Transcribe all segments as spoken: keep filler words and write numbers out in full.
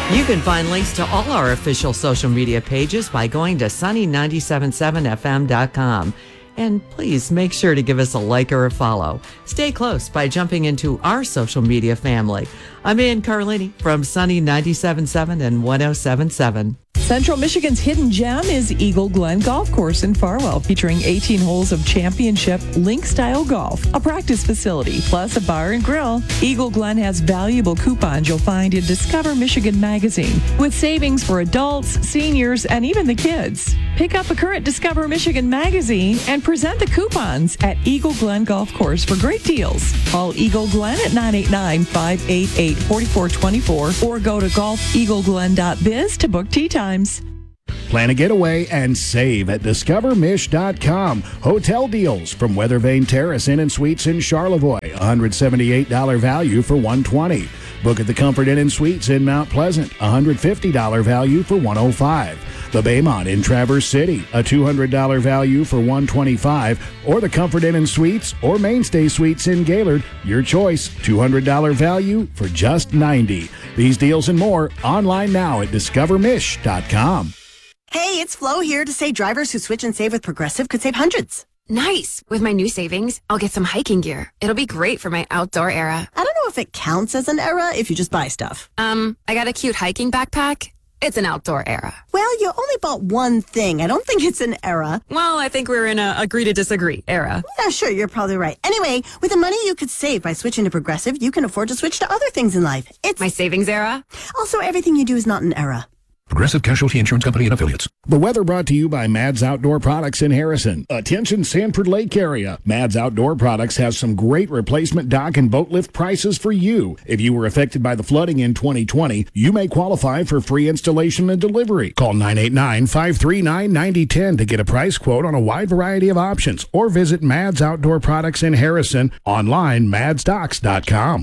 You can find links to all our official social media pages by going to sunny nine seven seven f m dot com. And please make sure to give us a like or a follow. Stay close by jumping into our social media family. I'm Ann Carlini from Sunny ninety-seven point seven and one oh seven point seven. Central Michigan's hidden gem is Eagle Glen Golf Course in Farwell, featuring eighteen holes of championship link-style golf, a practice facility, plus a bar and grill. Eagle Glen has valuable coupons you'll find in Discover Michigan magazine, with savings for adults, seniors, and even the kids. Pick up a current Discover Michigan magazine and present the coupons at Eagle Glen Golf Course for great deals. Call Eagle Glen at nine eight nine, five eight eight, four four two four or go to golf eagle glen dot biz to book tee times. Plan a getaway and save at discover mish dot com. Hotel deals from Weathervane Terrace Inn and Suites in Charlevoix. one hundred seventy-eight dollars value for one hundred twenty dollars. Book at the Comfort Inn and Suites in Mount Pleasant. one hundred fifty dollars value for one hundred five dollars. The Baymont in Traverse City. A two hundred dollars value for one hundred twenty-five dollars. Or the Comfort Inn and Suites or Mainstay Suites in Gaylord. Your choice. two hundred dollars value for just ninety dollars. These deals and more online now at discover mish dot com. Hey, it's Flo here to say drivers who switch and save with Progressive could save hundreds. Nice. With my new savings, I'll get some hiking gear. It'll be great for my outdoor era. I don't know if it counts as an era if you just buy stuff. Um, I got a cute hiking backpack. It's an outdoor era. Well, you only bought one thing. I don't think it's an era. Well, I think we're in a agree to disagree era. Yeah, sure, you're probably right. Anyway, with the money you could save by switching to Progressive, you can afford to switch to other things in life. It's my savings era. Also, everything you do is not an era. Progressive Casualty Insurance Company and Affiliates. The weather brought to you by Mads Outdoor Products in Harrison. Attention Sanford Lake area. Mads Outdoor Products has some great replacement dock and boat lift prices for you. If you were affected by the flooding in twenty twenty, you may qualify for free installation and delivery. Call nine eight nine, five three nine, nine oh one oh to get a price quote on a wide variety of options, or visit Mads Outdoor Products in Harrison online, mads docks dot com.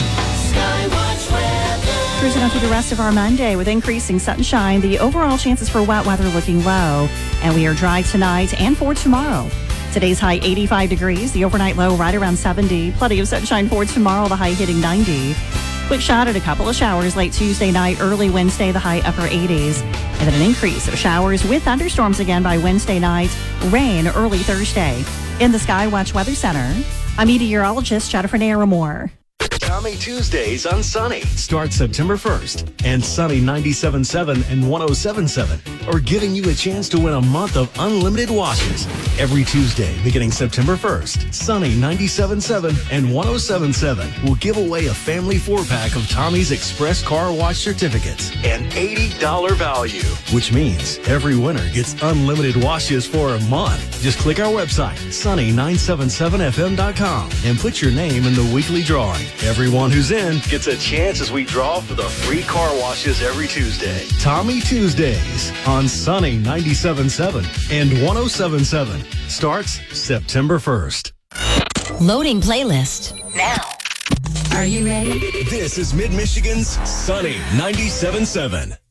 Cruising on through the rest of our Monday with increasing sunshine. The overall chances for wet weather looking low, and we are dry tonight and for tomorrow. Today's high eighty-five degrees, the overnight low right around seventy. Plenty of sunshine for tomorrow, the high hitting ninety. Quick shot at a couple of showers late Tuesday night, early Wednesday, the high upper eighties. And then an increase of showers with thunderstorms again by Wednesday night, rain early Thursday. In the Skywatch Weather Center, I'm meteorologist Jennifer Naramore. Tommy Tuesdays on Sunny. Start September first, and Sunny ninety-seven point seven and one oh seven point seven are giving you a chance to win a month of unlimited washes. Every Tuesday, beginning September first, Sunny ninety-seven point seven and one oh seven point seven will give away a family four-pack of Tommy's Express Car Wash certificates, an eighty dollars value, which means every winner gets unlimited washes for a month. Just click our website, sunny nine seven seven f m dot com, and put your name in the weekly drawing. Everyone who's in gets a chance as we draw for the free car washes every Tuesday. Tommy Tuesdays on Sunny ninety-seven point seven and one oh seven point seven starts September first. Loading playlist now. Are you ready? This is Mid-Michigan's Sunny ninety-seven point seven.